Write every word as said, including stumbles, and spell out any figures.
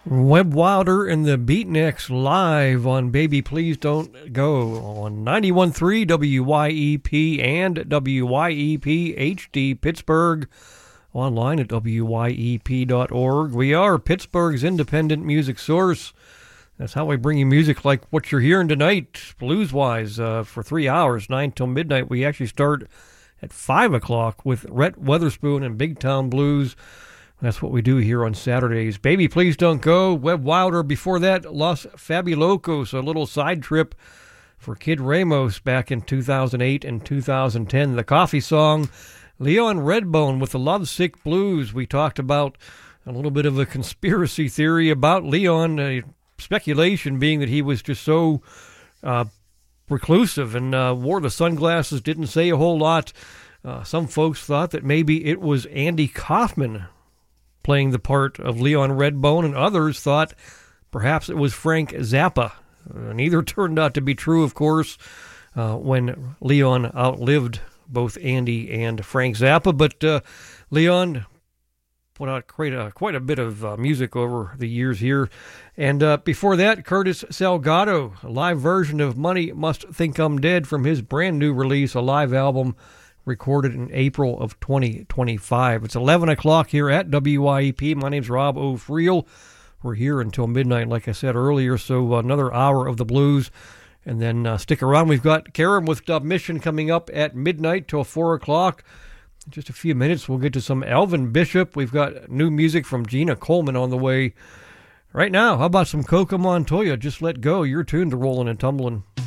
Webb Wilder and the Beatniks live on Baby Please Don't Go on ninety-one point three W Y E P and W Y E P H D Pittsburgh, online at W Y E P dot org. We are Pittsburgh's independent music source. That's how we bring you music like what you're hearing tonight, blues-wise, uh, for three hours, nine till midnight. We actually start at five o'clock with Rhett Weatherspoon and Big Town Blues. That's what we do here on Saturdays. Baby Please Don't Go, Webb Wilder. Before that, Los Fabulocos, a little side trip for Kid Ramos back in two thousand eight and two thousand ten. The Coffee Song, Leon Redbone with the Lovesick Blues. We talked about a little bit of a conspiracy theory about Leon, uh, speculation being that he was just so uh, reclusive and uh, wore the sunglasses, didn't say a whole lot. Uh, some folks thought that maybe it was Andy Kaufman playing the part of Leon Redbone, and others thought perhaps it was Frank Zappa. Uh, neither turned out to be true, of course, uh, when Leon outlived both Andy and Frank Zappa. But uh, Leon put out quite a, quite a bit of uh, music over the years here. And uh, before that, Curtis Salgado, a live version of Money Must Think I'm Dead from his brand new release, a live album recorded in April of twenty twenty-five. It's eleven o'clock here at W Y E P. My name's Rob O'Friel. We're here until midnight, like I said earlier, so another hour of the blues. And then uh, stick around. We've got Karen with Dub Mission coming up at midnight till four o'clock. In just a few minutes, we'll get to some Elvin Bishop. We've got new music from Gina Coleman on the way. Right now, how about some Coco Montoya? Just Let Go. You're tuned to Rolling and Tumbling.